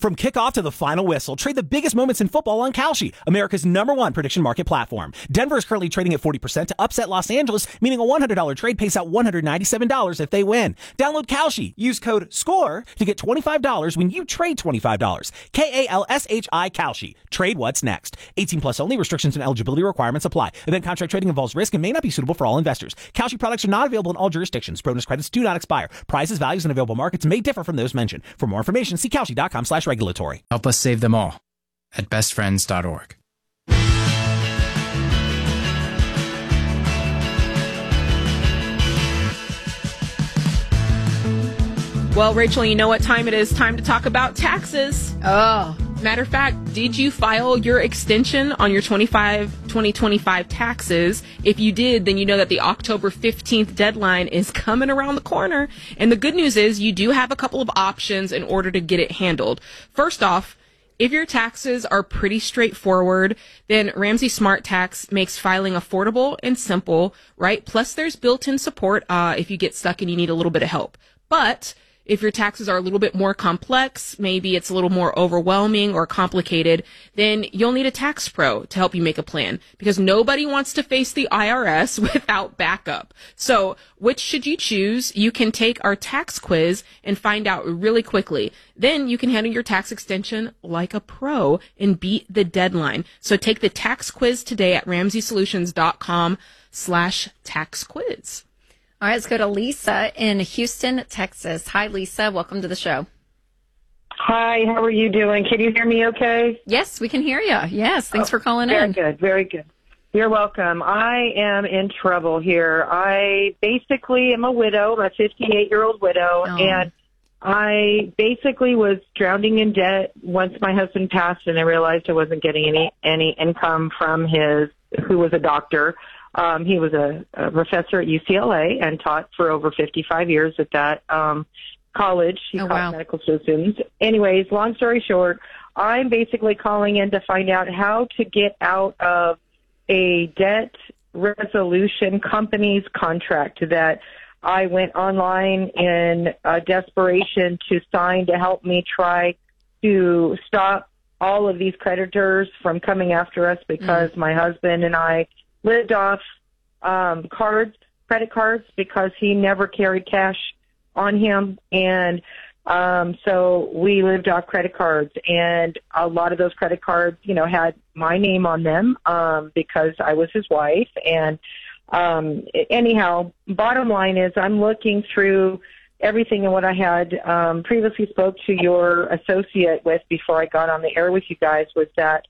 From kickoff to the final whistle, trade the biggest moments in football on Kalshi, America's #1 prediction market platform. Denver is currently trading at 40% to upset Los Angeles, meaning a $100 trade pays out $197 if they win. Download Kalshi. Use code SCORE to get $25 when you trade $25. KALSHI Kalshi. Trade what's next. 18 plus only. Restrictions and eligibility requirements apply. Event contract trading involves risk and may not be suitable for all investors. Kalshi products are not available in all jurisdictions. Bonus credits do not expire. Prices, values, and available markets may differ from those mentioned. For more information, see Kalshi.com/regulatory. Help us save them all at bestfriends.org. Well, Rachel, you know what time it is. Time to talk about taxes. Oh. Matter of fact, did you file your extension on your 2025 taxes? If you did, then you know that the October 15th deadline is coming around the corner. And the good news is you do have a couple of options in order to get it handled. First off, if your taxes are pretty straightforward, then Ramsey Smart Tax makes filing affordable and simple, right? Plus, there's built-in support if you get stuck and you need a little bit of help. But if your taxes are a little bit more complex, maybe it's a little more overwhelming or complicated, then you'll need a tax pro to help you make a plan, because nobody wants to face the IRS without backup. So which should you choose? You can take our tax quiz and find out really quickly. Then you can handle your tax extension like a pro and beat the deadline. So take the tax quiz today at RamseySolutions.com/tax quiz. All right, let's go to Lisa in Houston, Texas. Hi, Lisa. Welcome to the show. Hi, how are you doing? Can you hear me okay? Yes, we can hear you. Yes, thanks for calling very in. Very good, very good. You're welcome. I am in trouble here. I basically am a widow, a 58-year-old widow, and I basically was drowning in debt once my husband passed, and I realized I wasn't getting any income from who was a doctor. He was a professor at UCLA and taught for over 55 years at that college. He taught medical students. Anyways, long story short, I'm basically calling in to find out how to get out of a debt resolution company's contract that I went online in desperation to sign to help me try to stop all of these creditors from coming after us, because my husband and I lived off credit cards, because he never carried cash on him. And so we lived off credit cards. And a lot of those credit cards, had my name on them because I was his wife. And anyhow, bottom line is I'm looking through everything, and what I had previously spoke to your associate with before I got on the air with you guys was that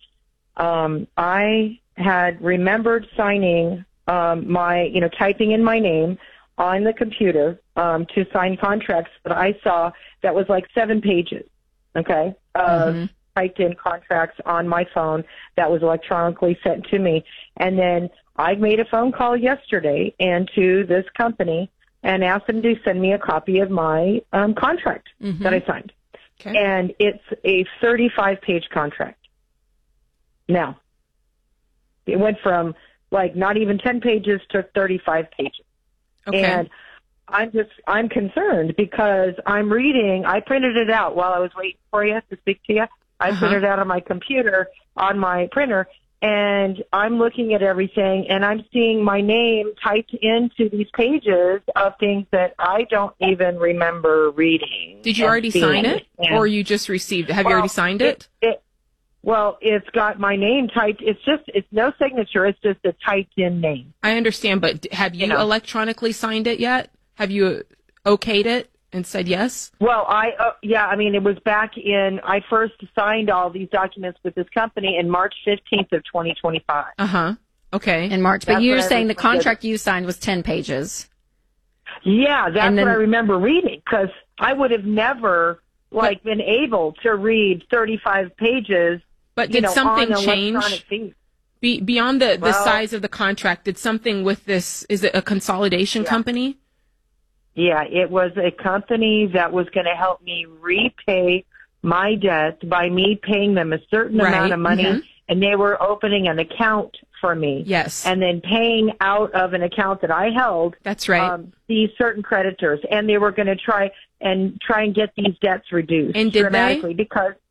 I had remembered signing typing in my name on the computer to sign contracts that I saw that was like 7 pages, okay, typed in contracts on my phone that was electronically sent to me. And then I made a phone call yesterday and to this company and asked them to send me a copy of my contract that I signed. Okay. And it's a 35-page contract. Now, it went from not even 10 pages to 35 pages. Okay. And I'm concerned because I printed it out while I was waiting for you to speak to you. I printed it out on my computer, on my printer, and I'm looking at everything, and I'm seeing my name typed into these pages of things that I don't even remember reading. Did you already sign it, or you just received it? Have you already signed it? Well, it's got my name typed. It's no signature. It's just a typed in name. I understand, but have you electronically signed it yet? Have you okayed it and said yes? Well, it was back I first signed all these documents with this company in March 15th of 2025. Okay. In March. But you're saying the contract you signed was 10 pages. Yeah, that's what I remember reading, because I would have never been able to read 35 pages. But did something change beyond the size of the contract? Did something with this? Is it a consolidation company? Yeah, it was a company that was going to help me repay my debt by me paying them a certain amount of money, and they were opening an account for me. Yes. And then paying out of an account that I held. That's right. These certain creditors, and they were going to try and get these debts reduced. And did dramatically they? Because